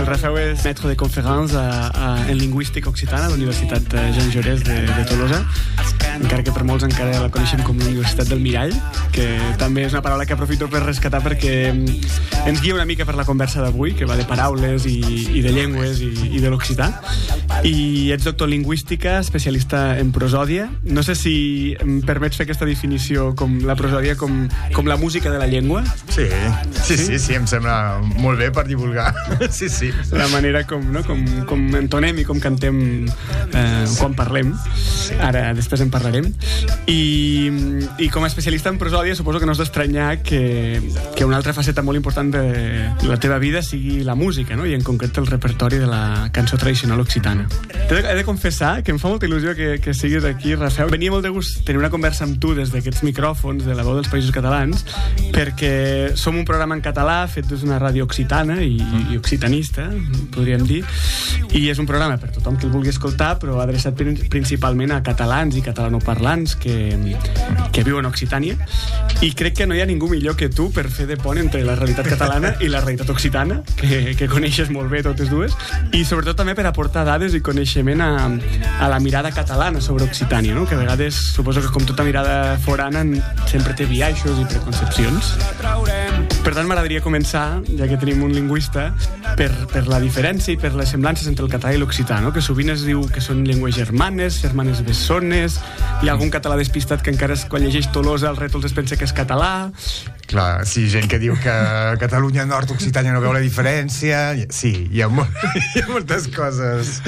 Rafael és maître de conférence en lingüística occitana a la Universitat Jean Jaurès de Tolosa, encara que per molts encara la coneixem com la Universitat del Mirall, que també és una paraula que aprofito per rescatar perquè ens guia una mica per la conversa d'avui, que va de paraules i de llengües i de l'occità. I ets doctor en lingüística, especialista en prosòdia. No sé si em permets fer aquesta definició com la prosòdia com la música de la llengua. Sí, em sembla molt bé per divulgar. Sí. La manera com entonem i com cantem quan parlem. Ara, després en parlarem. I com a especialista en prosòdia suposo que no has d'estranyar que una altra faceta molt important de la teva vida sigui la música, no? I en concret el repertori de la cançó tradicional occitana. He de confessar que em fa molta il·lusió que siguis aquí, Rafael. Venia molt de gust tenir una conversa amb tu des d'aquests micròfons de la veu dels Països Catalans, perquè som un programa en català fet des d'una ràdio occitana i occitanista, podríem dir, i és un programa per tothom que el vulgui escoltar, però adreçat principalment a catalans i catalanoparlants que viuen a Occitània, i crec que no hi ha ningú millor que tu per fer de pont entre la realitat catalana i la realitat occitana, que coneixes molt bé totes dues, i sobretot també per aportar dades i coneixement a la mirada catalana sobre Occitània, no? Que a vegades suposo que com tota mirada forana sempre té biaixos i preconcepcions. Per tant, m'agradaria començar, ja que tenim un lingüista, per la diferència i per les semblances entre el català i l'occità, no? Que sovint es diu que són llengües germanes bessones, hi ha algun català despistat que encara quan llegeix Tolosa els rètols es pensa que és català. Clar, sí, gent que diu que Catalunya Nord, Occitània no veu la diferència. Sí, hi ha moltes coses.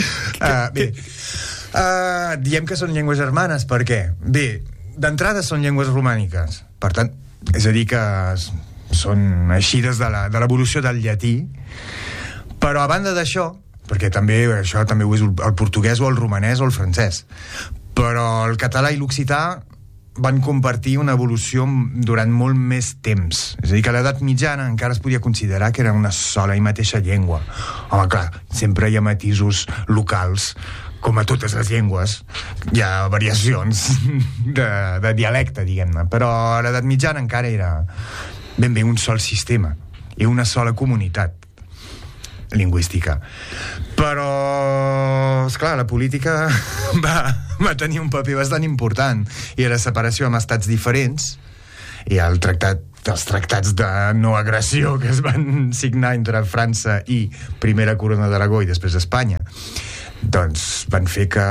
Diem que són llengües germanes, per què? Bé, d'entrada són llengües romàniques, per tant, és a dir que són eixides de l'evolució del llatí, però a banda d'això, perquè això també ho és el portuguès o el romanès o el francès, però el català i l'occità van compartir una evolució durant molt més temps. És a dir, que a l'edat mitjana encara es podia considerar que era una sola i mateixa llengua. Home, clar, sempre hi ha matisos locals, com a totes les llengües. Hi ha variacions de dialecte, diguem-ne, però a l'edat mitjana encara era ben bé un sol sistema i una sola comunitat lingüística. Però, esclar, la política va tenir un paper bastant important, i la separació amb estats diferents i els tractats de no agressió que es van signar entre França i Primera Corona d'Aragó i després Espanya, doncs van fer que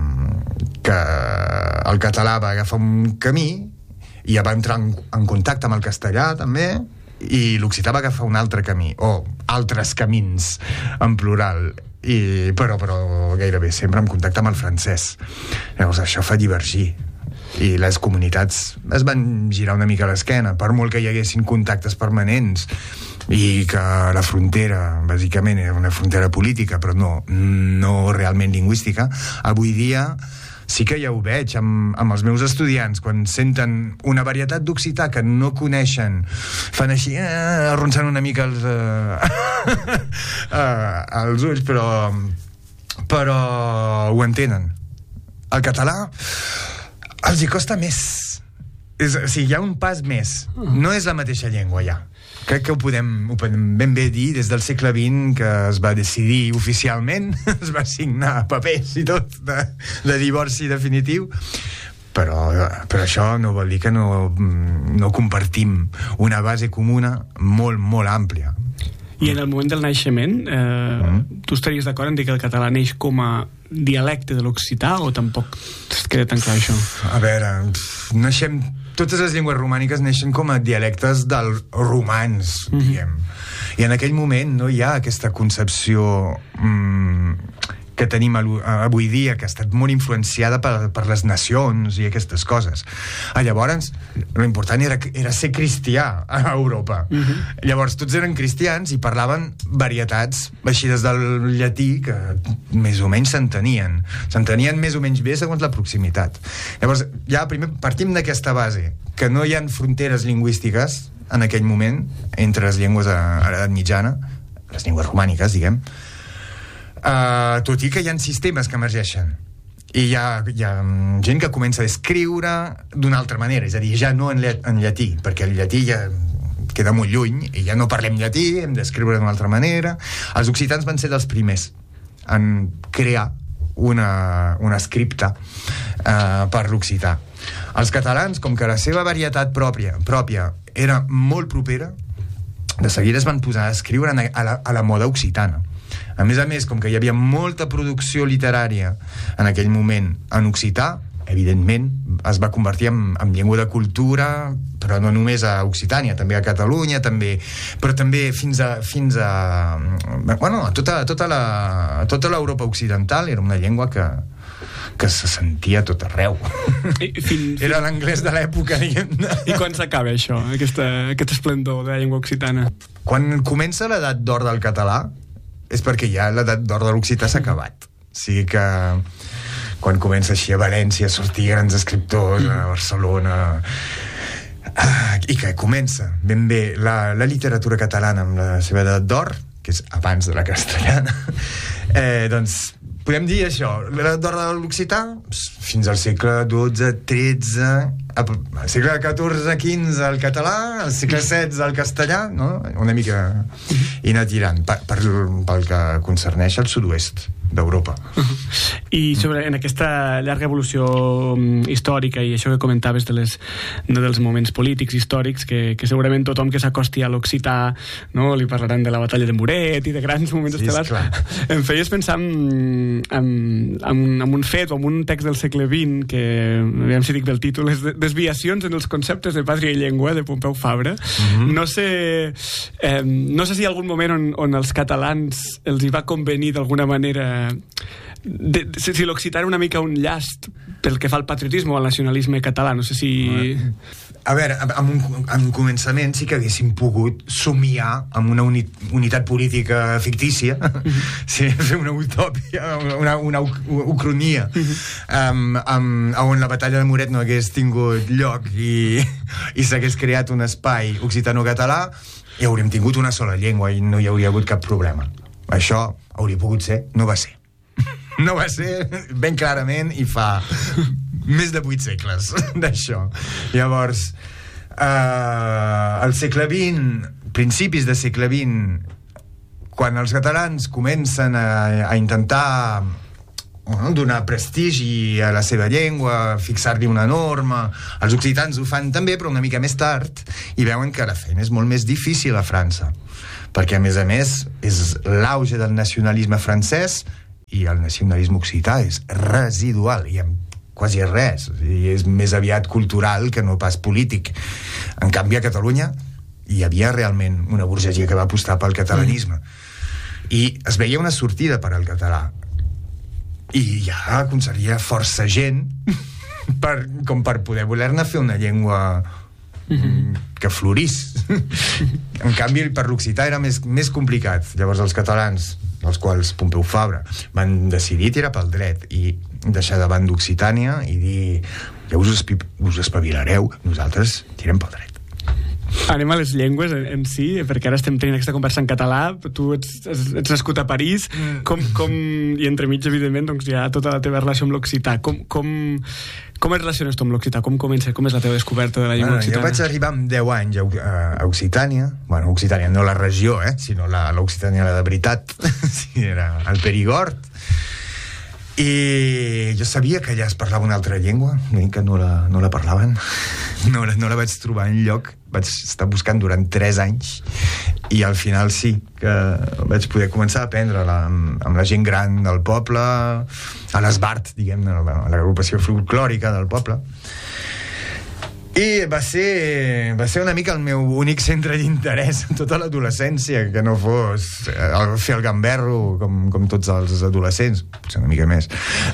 el català va agafar un camí i ja va entrar en contacte amb el castellà també, i l'occità va agafar un altre camí, o altres camins en plural, però gairebé sempre en contacte amb el francès. Llavors això fa divergir, i les comunitats es van girar una mica a l'esquena, per molt que hi haguessin contactes permanents i que la frontera bàsicament era una frontera política però no realment lingüística. Avui dia sí que ja ho veig amb els meus estudiants, quan senten una varietat d'occità que no coneixen, fan així, arronsant una mica els ulls, però ho entenen. El català els hi costa més. O sigui, hi ha un pas més. No és la mateixa llengua, ja. Crec que ho podem ben bé dir des del segle XX, que es va decidir oficialment, es va signar papers i tot de divorci definitiu, però això no vol dir que no compartim una base comuna molt, molt àmplia. I en el moment del naixement, tu estaries d'acord en dir que el català neix com a dialecte de l'occità, o tampoc es queda tan clar això? A veure, totes les llengües romàniques neixen com a dialectes del romans, diguem. I en aquell moment no hi ha aquesta concepció que tenim avui dia, que ha estat molt influenciada per les nacions i aquestes coses. Llavors, l'important era ser cristià a Europa. Llavors, tots eren cristians i parlaven varietats eixides del llatí que més o menys s'entenien. S'entenien més o menys bé segons la proximitat. Llavors, ja primer partim d'aquesta base, que no hi ha fronteres lingüístiques en aquell moment entre les llengües a l'edat mitjana, les llengües romàniques, diguem, tot i que hi ha sistemes que emergeixen i hi ha gent que comença a escriure d'una altra manera, és a dir, ja no en llatí, perquè el llatí ja queda molt lluny, i ja no parlem llatí, hem d'escriure d'una altra manera. Els occitans van ser dels primers en crear una scripta per l'occità. Els catalans, com que la seva varietat pròpia era molt propera, de seguida es van posar a escriure a la moda occitana. A més, com que hi havia molta producció literària en aquell moment en occità, evidentment es va convertir en llengua de cultura, però no només a Occitània, també a Catalunya, però també fins a bueno, a tota l'Europa occidental. Era una llengua que se sentia a tot arreu. Era l'anglès de l'època, diguem-ne. I quan s'acaba això, aquest esplendor de la llengua occitana? Quan comença l'edat d'or del català és perquè ja l'edat d'or de l'occità s'ha acabat. O sigui que quan comença així a València a sortir grans escriptors, a Barcelona, i que comença ben bé la literatura catalana amb la seva edat d'or, que és abans de la castellana, doncs podem dir això, l'edat d'or de l'occità fins al segle XII, XIII, al segle XIV, XV el català, al segle XVI el castellà, no? Una mica anar tirant pel que concerneix al sud-oest d'Europa. I en aquesta llarga evolució històrica i això que comentaves dels moments polítics històrics que segurament tothom que s'acosti a l'occità, no, li parlaran de la batalla de Muret i de grans moments estel·lars. Em feies pensar en un fet o en un text del segle XX que, aviam si dic del títol, és Desviacions en els conceptes de pàtria i llengua, de Pompeu Fabra. No sé si hi ha algun moment on els catalans els hi va convenir d'alguna manera si l'occità era una mica un llast pel que fa al patriotisme o al nacionalisme català. No sé si... A veure, en començament sí que haguéssim pogut somiar amb una unitat política fictícia, fer una utòpia, una ucronia, on la batalla de Muret no hagués tingut lloc i s'hagués creat un espai occitano-català, i hauríem tingut una sola llengua i no hi hauria hagut cap problema. Això hauria pogut ser, no va ser. No va ser, ben clarament, i fa més de 8 segles d'això. Llavors, al segle XX, principis del segle XX, quan els catalans comencen a intentar donar prestigi a la seva llengua, fixar-li una norma, els occitans ho fan també, però una mica més tard, i veuen que la feina és molt més difícil a França, perquè a més és l'auge del nacionalisme francès i el nacionalisme occità és residual, i quasi res, i és més aviat cultural que no pas polític. En canvi a Catalunya hi havia realment una burgesia que va apostar pel catalanisme i es veia una sortida per al català, i ja aconseguia força gent com per poder voler-ne fer una llengua que florís. En canvi per l'occità era més complicat. Llavors els catalans, els quals Pompeu Fabra, van decidir tirar pel dret i deixar davant d'Occitània i dir, ja us espavilareu, nosaltres tirem pel dret. Anem a les llengües en si, perquè ara estem tenint aquesta conversa en català. Tu ets nascut a París, i entremig, evidentment, doncs, hi ha tota la teva relació amb l'occità. Com et relaciones tu amb l'occità? Com comença? Com és la teva descoberta de la llengua occitana? Jo vaig arribar amb 10 anys a Occitània. Bueno, Occitània, no la regió, sinó l'Occitània de veritat. Sí, era el Perigord. I jo sabia que allà es parlava una altra llengua, que no la parlaven. No la vaig trobar enlloc. Vaig estar buscant durant 3 anys i al final sí que vaig poder començar a aprendre-la amb la gent gran del poble, a l'Esbart, diguem-ne, a l'agrupació folclòrica del poble. I va ser una mica el meu únic centre d'interès en tota l'adolescència, que no fos fer el gamberro com tots els adolescents, potser una mica més.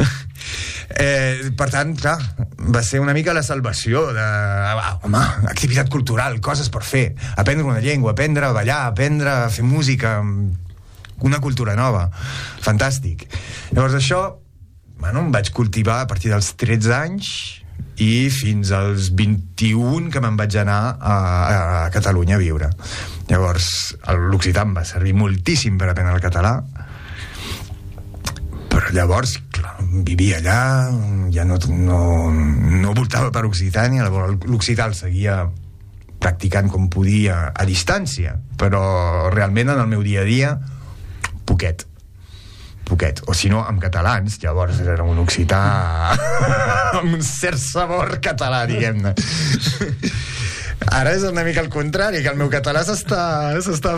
Per tant, clar, va ser una mica la salvació de, home, activitat cultural, coses per fer, aprendre una llengua, aprendre a ballar, aprendre a fer música, una cultura nova, fantàstic. Llavors això, bueno, em vaig cultivar a partir dels 13 anys i fins als 21 que me'n vaig anar a Catalunya a viure. Llavors l'occità em va servir moltíssim per aprendre el català, però llavors, clar, vivia allà, ja no voltava per Occitània, l'occità el seguia practicant com podia a distància, però realment en el meu dia a dia poquet, o si no amb catalans, llavors era un occità amb un cert sabor català, diguem-ne. Ara és una mica al contrari, que el meu català s'està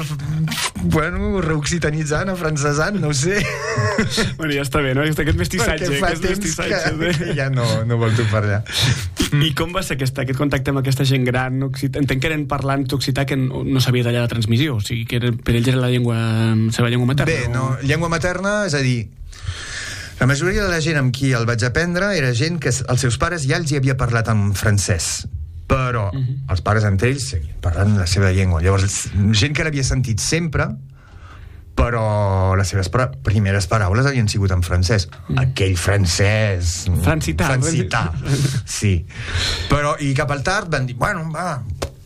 reoccitanitzant, afrancesant, no ho sé. Bueno, ja està bé, no? Aquest mestissatge. Perquè fa temps que ja no vol tu parlar. I com va ser aquest contacte amb aquesta gent gran? Entenc que eren parlants occità que no sabia tallar la transmissió, o sigui que per ells era la seva llengua materna. Bé, no, llengua materna, és a dir, la majoria de la gent amb qui el vaig aprendre era gent que els seus pares ja els hi havia parlat en francès, però els pares entre ells seguien parlant la seva llengua. Llavors, gent que l'havia sentit sempre, però les seves primeres paraules havien sigut en francès. Aquell francès... Francità. Sí. Però, i cap al tard van dir, bueno, va,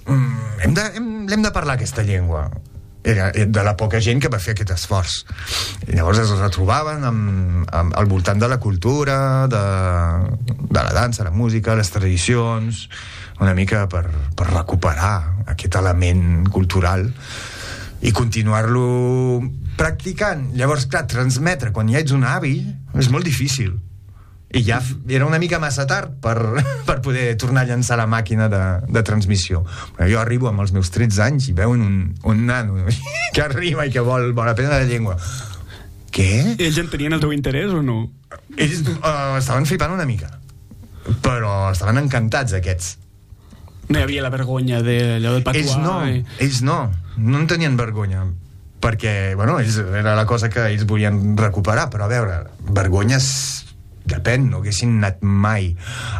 l'hem de parlar aquesta llengua. Era de la poca gent que va fer aquest esforç. I llavors es retrobaven al voltant de la cultura, de la dansa, la música, les tradicions, una mica per recuperar aquest element cultural i continuar-lo practicant. Llavors, clar, transmetre quan ja ets un avi és molt difícil. I ja era una mica massa tard per poder tornar a llançar la màquina de transmissió. Jo arribo amb els meus 13 anys i veuen un nano que arriba i que vol aprendre la llengua. Què? Ells entenien el teu interès o no? Ells estaven flipant una mica, però estaven encantats, aquests. No hi havia la vergonya d'allò del patuà? Ells no en tenien vergonya, perquè, bueno, era la cosa que ells volien recuperar, però a veure, vergonyes depèn, no haguessin anat mai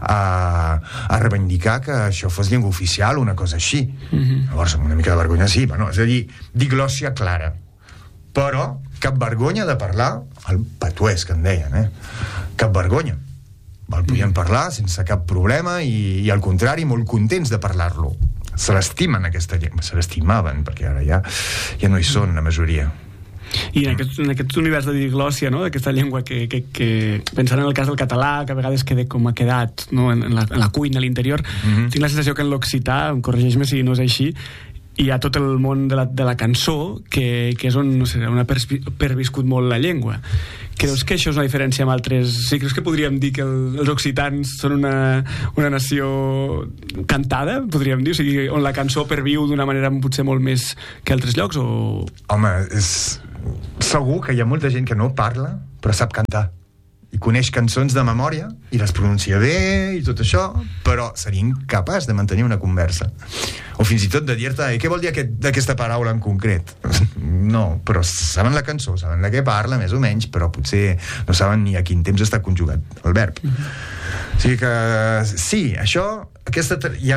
a reivindicar que això fos llengua oficial o una cosa així. Llavors, una mica de vergonya sí, bueno, és a dir, diglòssia clara, però cap vergonya de parlar el patuès, que en deien, cap vergonya. El podien parlar sense cap problema i al contrari, molt contents de parlar-lo. Se l'estimen, aquesta llengua. Se l'estimaven, perquè ara ja no hi són, la majoria. I en aquest univers de diglòssia, no?, d'aquesta llengua que pensant en el cas del català, que a vegades queda com ha quedat, no?, en la cuina, a l'interior, tinc la sensació que en l'occità, corregeix-me si no és així, hi ha tot el món de la cançó que és on, no sé, on ha perviscut molt la llengua. Creus que això és una diferència amb altres... Sí, creus que podríem dir que els occitans són una nació cantada, podríem dir? O sigui, on la cançó perviu d'una manera potser molt més que altres llocs, o...? Home, és segur que hi ha molta gent que no parla, però sap cantar. I coneix cançons de memòria, i les pronuncia bé, i tot això, però seria incapaç de mantenir una conversa. O fins i tot de dir-te, què vol dir d'aquesta paraula en concret? No, però saben la cançó, saben de què parla, més o menys, però potser no saben ni a quin temps està conjugat el verb. O sigui que, sí, això, hi ha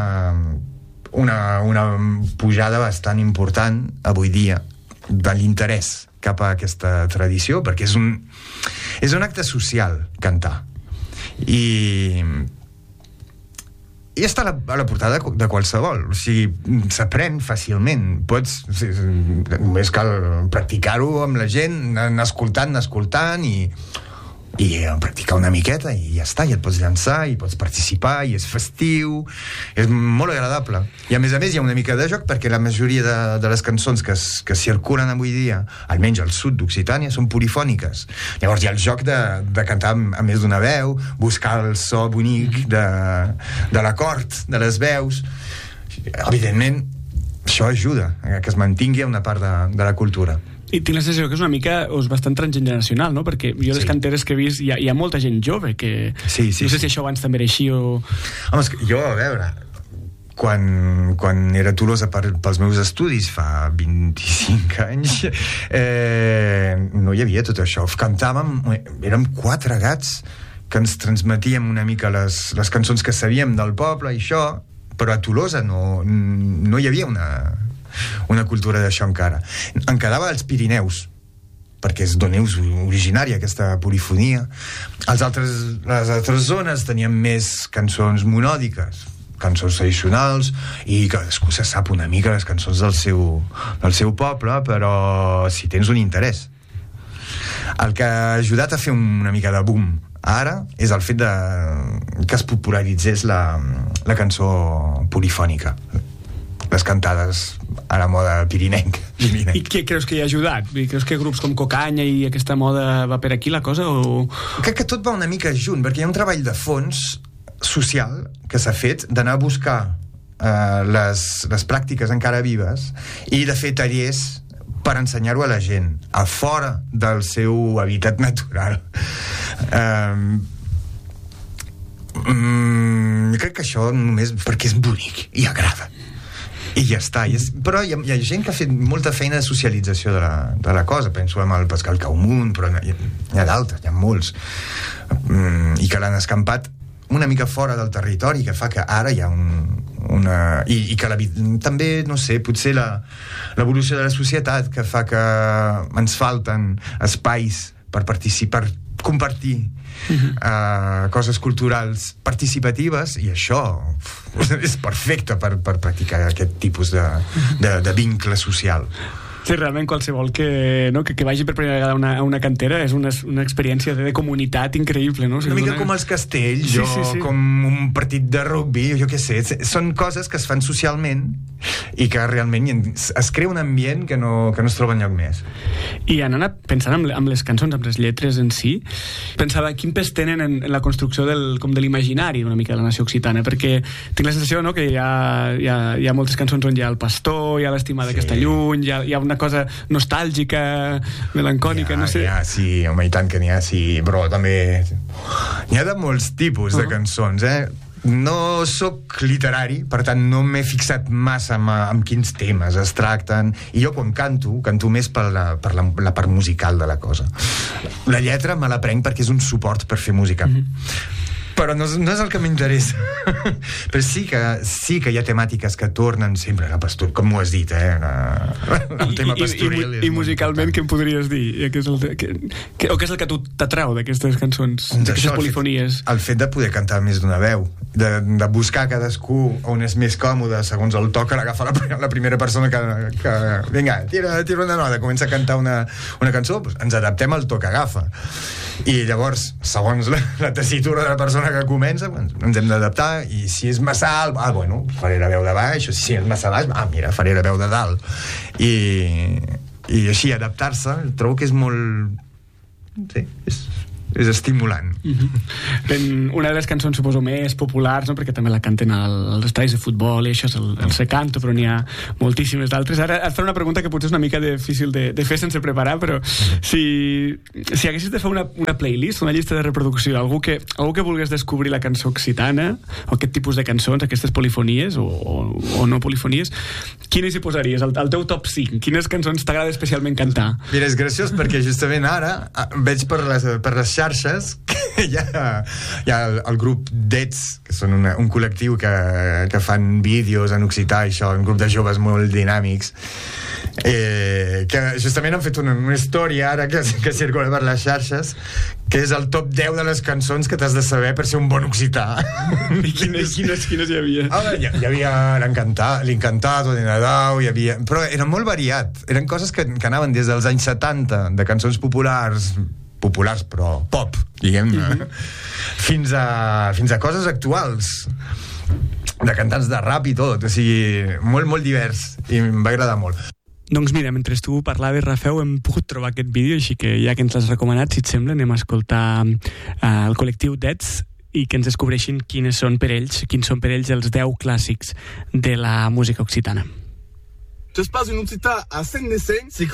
una pujada bastant important avui dia de l'interès cap a aquesta tradició, perquè és un acte social, cantar. I està a la portada de qualsevol. O sigui, s'aprèn fàcilment. Només cal practicar-ho amb la gent, anar escoltant i practicar una miqueta i ja està, i et pots llançar i pots participar, i és festiu, és molt agradable. I a més hi ha una mica de joc, perquè la majoria de les cançons que circulen avui dia, almenys al sud d'Occitània, són polifòniques. Llavors hi ha el joc de cantar amb més d'una veu, buscar el so bonic de l'acord, de les veus. Evidentment, això ajuda a que es mantingui una part de la cultura. I tinc la sensació que és una mica bastant transgeneracional, no? Perquè jo les canteres que he vist hi ha molta gent jove que... Sí. No sé si això abans també era així o... Home, jo, a veure, quan era a Tolosa pels meus estudis fa 25 anys no hi havia tot això. Cantàvem, érem 4 gats que ens transmetíem una mica les cançons que sabíem del poble i això, però a Tolosa no hi havia una cultura d'això encara. En quedava als Pirineus, perquè és d'on és originària aquesta polifonia. Les altres zones tenien més cançons monòdiques, cançons tradicionals, i cadascú se sap una mica les cançons del seu poble, però si tens un interès. El que ha ajudat a fer una mica de boom ara és el fet que es popularitzés la cançó polifònica. les cantades a la moda pirinenca. I què creus que hi ha ajudat? Creus que grups com Cocanya i aquesta moda va per aquí la cosa? O... Crec que tot va una mica junt, perquè hi ha un treball de fons social que s'ha fet d'anar a buscar les pràctiques encara vives i de fer tallers per ensenyar-ho a la gent a fora del seu hàbitat natural. Crec que això només perquè és bonic i agrada i ja està. Però hi ha gent que ha fet molta feina de socialització de la cosa. Penso en el Pascal Caumunt, però hi ha d'altres, hi ha molts, i que l'han escampat una mica fora del territori, que fa que ara hi ha i que també, no sé, potser l'evolució de la societat que fa que ens falten espais per participar, compartir coses culturals participatives, i això és perfecte per practicar aquest tipus de vincle social. Sí, realment qualsevol que vagi per primera vegada a una cantera és una experiència de comunitat increïble, no? O sigui, una mica com els castells, com un partit de rugby, jo què sé, són coses que es fan socialment i que realment es crea un ambient que no es troba enlloc més. I anant pensant amb les cançons, amb les lletres en si, pensava quin pes tenen en la construcció com de l'imaginari una mica de la nació occitana, perquè tinc la sensació, no, que hi ha moltes cançons on hi ha el pastor, hi ha l'estimada que està lluny, hi ha una cosa nostàlgica, melancònica, no sé. Sí, home, i tant que n'hi ha, sí, però també n'hi ha de molts tipus de cançons, No sóc literari, per tant no m'he fixat massa en quins temes es tracten, i jo quan canto més per la part musical de la cosa. La lletra me la prenc perquè és un suport per fer música. Però no és el que m'interessa. Però sí que hi ha temàtiques que tornen sempre a la pastor, com m'ho has dit, el tema pastoril. I musicalment què em podries dir? Què és el que t'atrau d'aquestes cançons, d'aquestes polifonies? El fet de poder cantar més d'una veu, de buscar cadascú on és més còmode segons el to que l'agafa la primera persona que vinga, tira una nota, comença a cantar una cançó, doncs ens adaptem al to que agafa. I llavors, segons la tessitura de la persona que comença, ens hem d'adaptar, i si és massa alt, faré la veu de baix, o si és massa baix, mira, faré la veu de dalt. I així adaptar-se, trobo que és molt... Sí, és estimulant. Una de les cançons, suposo, més populars, no? Perquè també la canten als estadis de futbol i això és el Se Canto, però n'hi ha moltíssimes d'altres. Ara et faré una pregunta que potser és una mica difícil de fer sense preparar, però si haguessis de fer una playlist, una llista de reproducció, algú que volgués descobrir la cançó occitana, o aquest tipus de cançons, aquestes polifonies o no polifonies, quines hi posaries? El teu top 5? Quines cançons t'agrada especialment cantar? Mira, és graciós perquè justament ara veig per les xarxes que hi ha el grup Dets, que són un col·lectiu que fan vídeos en occità, això, un grup de joves molt dinàmics, que justament han fet una història ara que circula per les xarxes, que és el top 10 de les cançons que t'has de saber per ser un bon occità. I quines hi havia? Hi havia l'Incantado de Nadal, però era molt variat, eren coses que anaven des dels anys 70 de cançons populars però pop, diguem-ne, fins a coses actuals de cantants de rap i tot, o sigui, molt, molt divers, i em va agradar molt. Doncs mira, mentre tu parlaves, Rafeu, hem pogut trobar aquest vídeo, així que ja que ens l'has recomanat, si et sembla, anem a escoltar el col·lectiu Dets i que ens descobreixin quins són per ells els 10 clàssics de la música occitana. Je passe une petite à 5 des 5, c'est